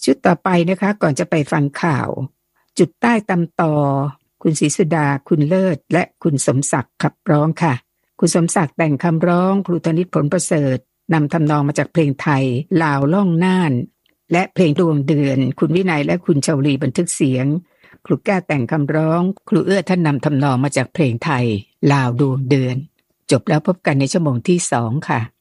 ชุดต่อไปนะคะก่อนจะไปฟังข่าวจุดใต้ตำตอคุณศรีสุดาคุณเลิศและคุณสมศักดิ์ขับร้องค่ะคุณสมศักดิ์แต่งคำร้องครูธนิตผลประเสริฐนำทำนองมาจากเพลงไทยลาวล่องน่านและเพลงดวงเดือนคุณวินัยและคุณชวลีบันทึกเสียงครูแก้วแต่งคำร้องครูเอื้อท่านนำทำนองมาจากเพลงไทยลาวดวงเดือนจบแล้วพบกันในชั่วโมงที่2ค่ะ